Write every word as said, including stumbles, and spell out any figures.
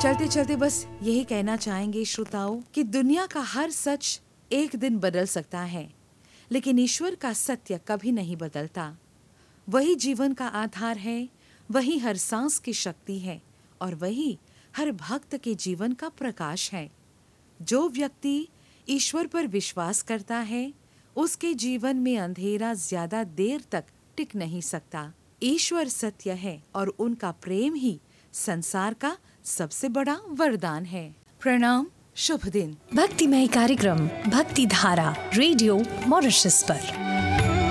चलते चलते बस यही कहना चाहेंगे श्रोताओं कि दुनिया का हर सच एक दिन बदल सकता है, लेकिन ईश्वर का सत्य कभी नहीं बदलता। वही जीवन का आधार है, वही हर सांस की शक्ति है और वही हर भक्त के जीवन का प्रकाश है। जो व्यक्ति ईश्वर पर विश्वास करता है, उसके जीवन में अंधेरा ज्यादा देर तक टिक नहीं सकता। ईश्वर सत्य है और उनका प्रेम ही संसार का सबसे बड़ा वरदान है। प्रणाम, शुभ दिन। भक्तिमय कार्यक्रम भक्ति धारा रेडियो मॉरिशस पर।